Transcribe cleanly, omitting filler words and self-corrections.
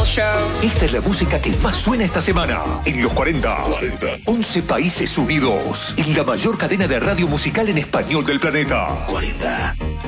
Esta es la música que más suena esta semana. En los 40. 11 países unidos. En la mayor cadena de radio musical en español del planeta. 40.